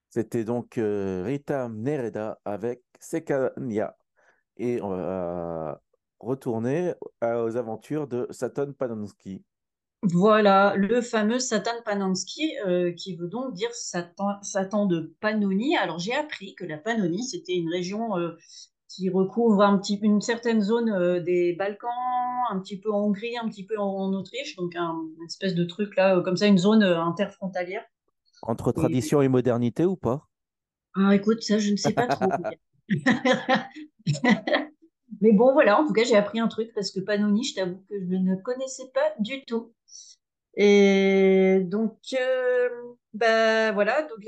C'était donc Rita Nereda avec Sekania. Et on va retourner aux aventures de Satan Panonsky. Voilà, le fameux Satan Panansky, qui veut donc dire Satan de Pannonie. Alors j'ai appris que la Pannonie, c'était une région qui recouvre une certaine zone des Balkans, un petit peu en Hongrie, un petit peu en Autriche, donc une espèce de truc là, comme ça, une zone interfrontalière. Entre Et tradition et modernité ou pas? écoute, ça, je ne sais pas trop. Mais bon, voilà, en tout cas, j'ai appris un truc parce que Pannonie, je t'avoue que je ne connaissais pas du tout. Et donc, bah voilà, donc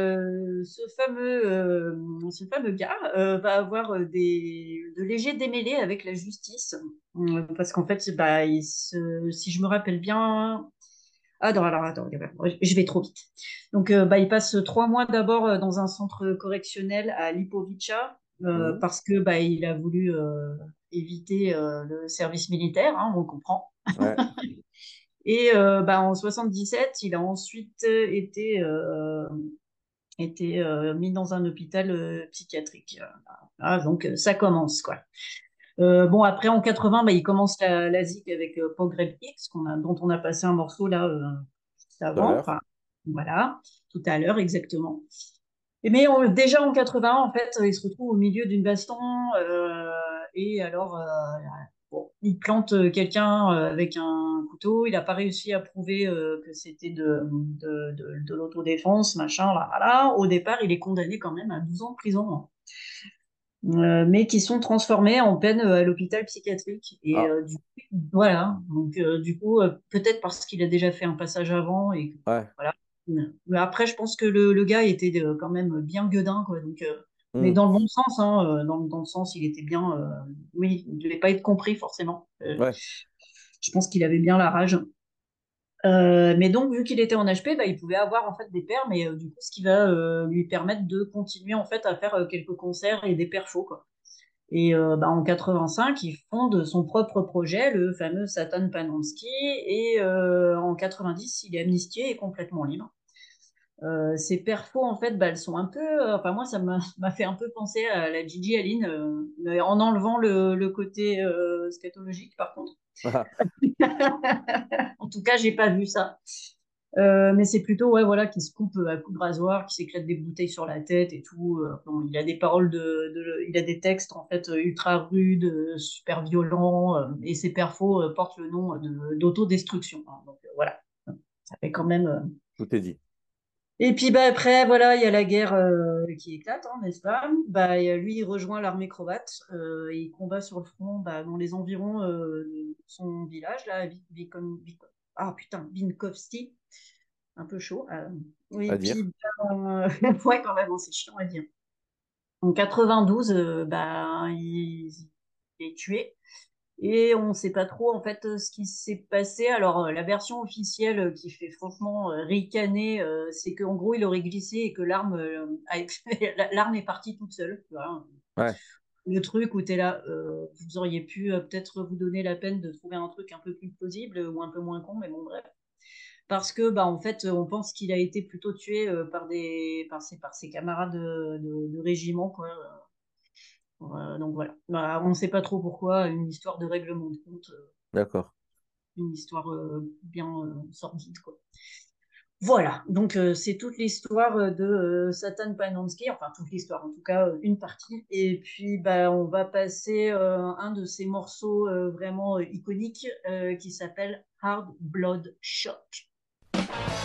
ce fameux gars va avoir de légers démêlés avec la justice. Parce qu'en fait, bah, si je me rappelle bien, ah non, alors attends, je vais trop vite. Donc, bah, il passe 3 mois d'abord dans un centre correctionnel à Lipovica Mhm. parce que bah, il a voulu éviter le service militaire, hein, on comprend. Ouais, Et bah, en 77, il a ensuite été mis dans un hôpital psychiatrique. Ah, donc ça commence quoi. Bon après en 80, bah, il commence la zik avec Pogreb X dont on a passé un morceau là juste tout à avant. l'heure. Enfin voilà, tout à l'heure exactement. Mais déjà en 80, en fait, il se retrouve au milieu d'une baston et alors bon, il plante quelqu'un avec un couteau. Il n'a pas réussi à prouver que c'était de l'autodéfense, machin, là, là. Au départ, il est condamné quand même à 12 ans de prison, hein. Mais qui sont transformés en peine à l'hôpital psychiatrique. Et Ah, voilà. Donc, du coup, peut-être parce qu'il a déjà fait un passage avant et que, ouais. voilà. Mais après, je pense que le gars était quand même bien gueudin, quoi. Donc, mais Hmm. dans le bon sens, hein, dans le sens, il était bien. Oui, il ne devait pas être compris forcément. Ouais. Je pense qu'il avait bien la rage. Mais donc, vu qu'il était en HP, bah, il pouvait avoir en fait des pairs, mais du coup, ce qui va lui permettre de continuer en fait à faire quelques concerts et des perfos, quoi. Et bah, en 85, il fonde son propre projet, le fameux Satan Panonsky, et en 90, il est amnistié et complètement libre. Ces perfos, en fait, bah, elles sont un peu. Enfin, moi, ça m'a fait un peu penser à la Gigi Allen, mais en enlevant le côté scatologique, par contre. En tout cas, j'ai pas vu ça. Mais c'est plutôt, ouais, voilà, qui se coupe à coups de rasoir, qui s'éclate des bouteilles sur la tête et tout. Bon, il a des paroles il a des textes en fait ultra rudes, super violents, et ses perfos portent le nom d'autodestruction, hein. Donc voilà, ça fait quand même. Tout est dit. Et puis bah après, voilà, il y a la guerre qui éclate, hein, n'est-ce pas? Bah, lui, il rejoint l'armée croate et il combat sur le front, bah, dans les environs de son village là, ah putain, Vinkovci, un peu chaud. À Oui, dire. puis ouais, quand même, hein, c'est chiant à dire. En 92, bah, il est tué. Et on ne sait pas trop en fait ce qui s'est passé. Alors la version officielle qui fait franchement ricaner, c'est qu'en gros il aurait glissé et que l'arme l'arme est partie toute seule. Voilà. Ouais. Le truc où tu es là, vous auriez pu peut-être vous donner la peine de trouver un truc un peu plus plausible ou un peu moins con, mais bon bref. Parce que bah en fait on pense qu'il a été plutôt tué par ses camarades de régiment quoi. Donc voilà. Bah, on ne sait pas trop pourquoi, une histoire de règlement de compte. D'accord. Une histoire bien sordide, quoi. Voilà, donc c'est toute l'histoire de Satan Panansky, enfin toute l'histoire, en tout cas une partie. Et puis bah, on va passer un de ces morceaux vraiment iconiques qui s'appelle Hard Blood Shock.